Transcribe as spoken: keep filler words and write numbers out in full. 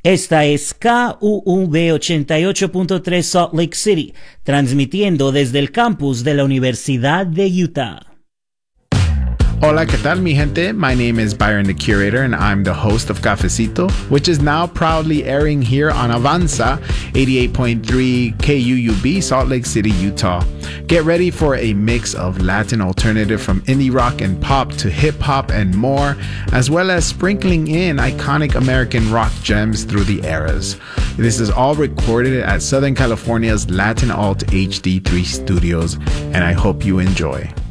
Esta es K U V ochenta y ocho punto tres Salt Lake City, transmitiendo desde el campus de la Universidad de Utah. Hola, ¿qué tal, mi gente? My name is Byron the Curator, and I'm the host of Cafecito, which is now proudly airing here on Avanza, eighty-eight point three K U U B, Salt Lake City, Utah. Get ready for a mix of Latin alternative from indie rock and pop to hip-hop and more, as well as sprinkling in iconic American rock gems through the eras. This is all recorded at Southern California's Latin Alt H D three Studios, and I hope you enjoy.